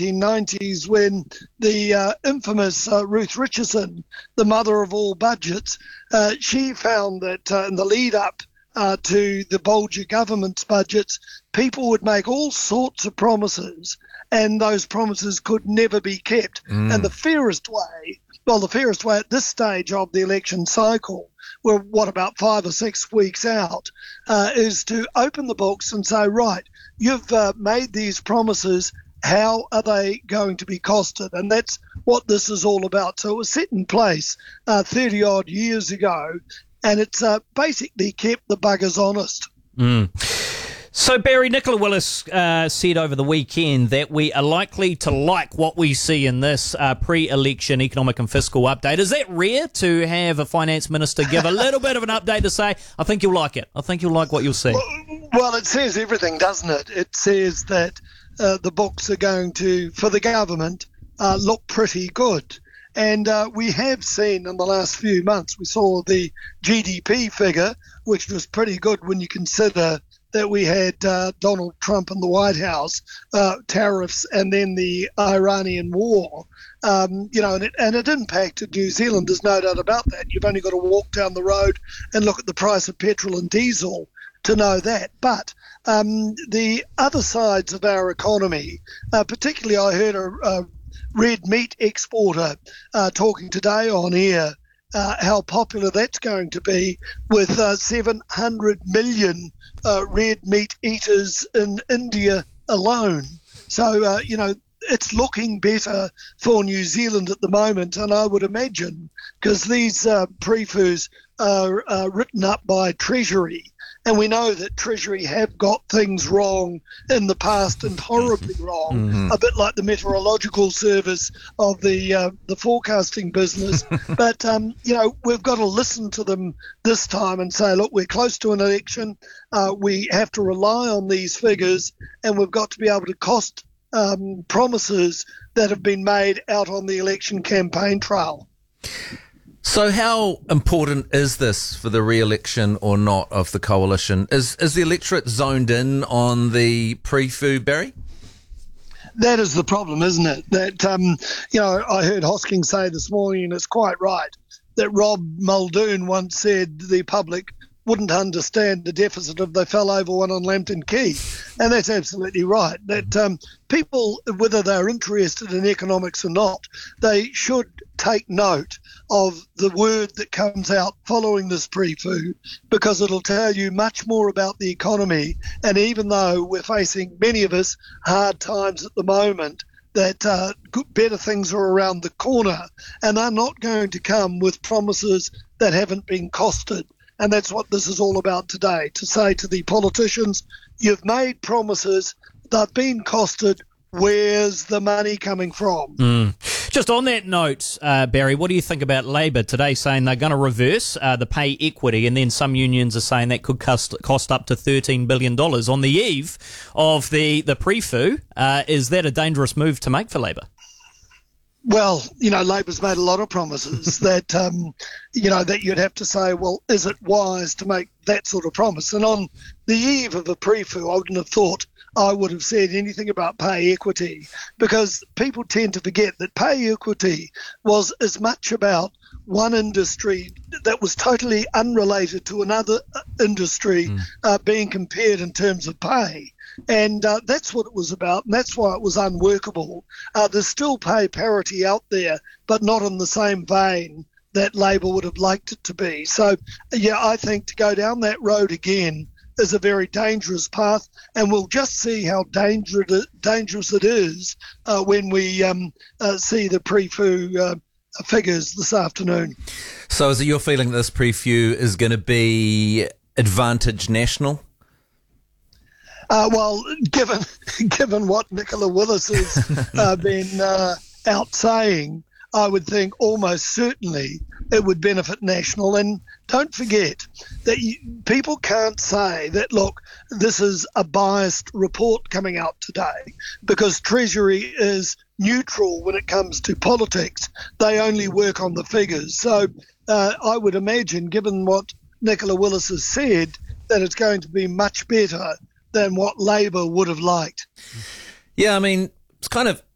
1990s when the infamous Ruth Richardson, the mother of all budgets, she found that in the lead up to the Bolger government's budgets, people would make all sorts of promises and those promises could never be kept. And the fairest way at this stage of the election cycle, we're about 5 or 6 weeks out, is to open the books and say, right, you've made these promises, how are they going to be costed? And that's what this is all about. So it was set in place 30 odd years ago, and it's basically kept the buggers honest. So, Barry, Nicola Willis said over the weekend that we are likely to like what we see in this pre-election economic and fiscal update. Is that rare to have a finance minister give a little bit of an update to say, I think you'll like it. I think you'll like what you'll see? Well, it says everything, doesn't it? It says that the books are going to, for the government, look pretty good. And we have seen in the last few months, we saw the GDP figure, which was pretty good when you consider that we had Donald Trump in the White House, tariffs, and then the Iranian war. And it impacted New Zealand. There's no doubt about that. You've only got to walk down the road and look at the price of petrol and diesel to know that. But the other sides of our economy, particularly I heard a red meat exporter talking today on air, how popular that's going to be with 700 million red meat eaters in India alone. So, it's looking better for New Zealand at the moment, and I would imagine, because these prefus are written up by Treasury, and we know that Treasury have got things wrong in the past and horribly wrong, a bit like the meteorological service of the forecasting business. But, we've got to listen to them this time and say, look, we're close to an election. We have to rely on these figures, and we've got to be able to cost promises that have been made out on the election campaign trail. So how important is this for the re-election or not of the coalition? Is the electorate zoned in on the pre-fu, Barry? That is the problem, isn't it? That, I heard Hosking say this morning, and it's quite right, that Rob Muldoon once said the public wouldn't understand the deficit if they fell over one on Lambton Quay. And that's absolutely right. That people, whether they're interested in economics or not, they should take note of the word that comes out following this pre-fu, because it'll tell you much more about the economy. And even though we're facing, many of us, hard times at the moment, that better things are around the corner, and they're not going to come with promises that haven't been costed. And that's what this is all about today, to say to the politicians, you've made promises, they've been costed, where's the money coming from? Just on that note, Barry, what do you think about Labor today saying they're going to reverse the pay equity, and then some unions are saying that could cost up to $13 billion on the eve of the pre-fu? Is that a dangerous move to make for Labor? Well, Labor's made a lot of promises that, that you'd have to say, well, is it wise to make that sort of promise? And on the eve of the pre-fu, I wouldn't have thought I would have said anything about pay equity, because people tend to forget that pay equity was as much about one industry that was totally unrelated to another industry being compared in terms of pay. And that's what it was about, and that's why it was unworkable. There's still pay parity out there, but not in the same vein that Labor would have liked it to be. So, I think to go down that road again is a very dangerous path, and we'll just see how dangerous it is when we see the pre-fu figures this afternoon. So is it your feeling that this pre-fu is going to be Advantage National? Well, given what Nicola Willis has been out saying, I would think almost certainly it would benefit National. And don't forget that people can't say that, look, this is a biased report coming out today, because Treasury is neutral when it comes to politics. They only work on the figures. So I would imagine, given what Nicola Willis has said, that it's going to be much better than what Labor would have liked. Yeah, I mean, it's kind of